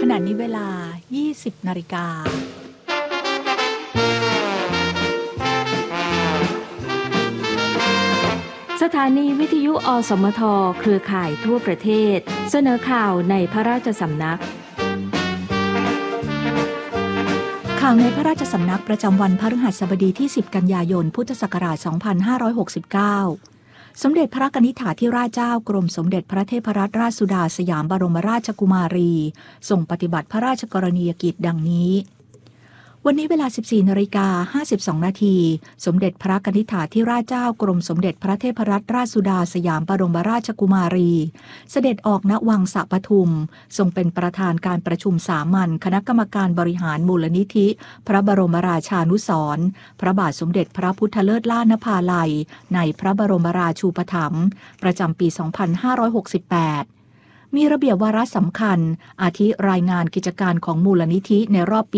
ขณะนี้เวลา 20 นาฬิกาสถานีวิทยุอสมทเครือข่ายทั่วประเทศเสนอข่าวในพระราชสำนักข่าวในพระราชสำนักประจำวันพฤหัสบดีที่ 10 กันยายน พุทธศักราช 2569 สมเด็จพระกนิษฐาธิราชเจ้ากรมสมเด็จพระเทพรัตนราชสุดาสยามบรมราชกุมารีทรงปฏิบัติพระราชกรณียกิจดังนี้วันนี้เวลา 14:52 นาทีสมเด็จพระกนิษฐาธิราชเจ้ากรมสมเด็จพระเทพรัตนราชสุดาสยามบรมราชกุมารีเสด็จออกณวังสระปทุมทรงเป็นประธานการประชุมสามัญคณะกรรมการบริหารมูลนิธิพระบรมราชานุสรณ์พระบาทสมเด็จพระพุทธเลิศล่านภาลัยในพระบรมราชูปถัมภ์ประจำปี 2568มีระเบียบวาระสำคัญอาทิรายงานกิจการของมูลนิธิในรอบปี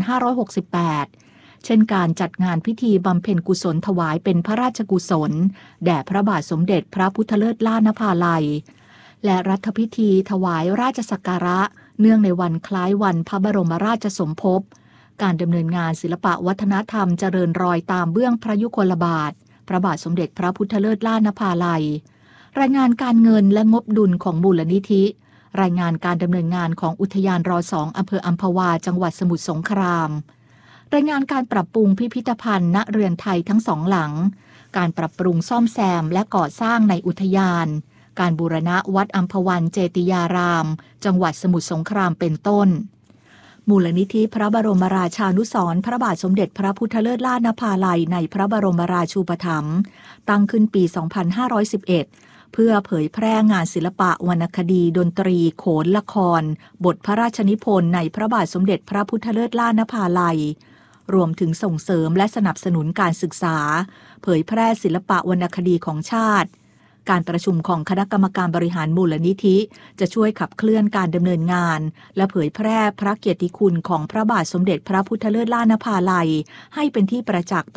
2568 เช่นการจัดงานพิธีบำเพ็ญกุศลถวายเป็นพระราชกุศลแด่พระบาทสมเด็จพระพุทธเลิศล่านภาลัยและรัฐพิธีถวายราชสักการะเนื่องในวันคล้ายวันพระบรมราชสมภพการดำเนินงานศิลปะวัฒนธรรมเจริญรอยตามเบื้องพระยุคลบาทพระบาทสมเด็จพระพุทธเลิศล่านภาลัยรายงานการเงินและงบดุลของมูลนิธิรายงานการดำเนินงานของอุทยานร2อำเภออัมพวาจังหวัดสมุทรสงครามรายงานการปรับปรุงพิพิธภัณฑ์ณเรือนไทยทั้งสองหลังการปรับปรุงซ่อมแซมและก่อสร้างในอุทยานการบูรณะวัดอัมพวันเจติยารามจังหวัดสมุทรสงครามเป็นต้นมูลนิธิพระบรมราชานุสรณ์พระบาทสมเด็จพระพุทธเลิศล่านภาลัยในพระบรมราชูปถัมภ์ตั้งขึ้นปี 2511เพื่อเผยแพร่งานศิลปะวรรณคดีดนตรีโขนละครบทพระราชนิพนธ์ในพระบาทสมเด็จพระพุทธเลิศล่านภาลัยรวมถึงส่งเสริมและสนับสนุนการศึกษาเผยแพร่ศิลปะวรรณคดีของชาติการประชุมของคณะกรรมการบริหารมูลนิธิจะช่วยขับเคลื่อนการดำเนินงานและเผยแพร่พระเกียรติคุณของพระบาทสมเด็จพระพุทธเลิศล่านภาลัยให้เป็นที่ประจักษ์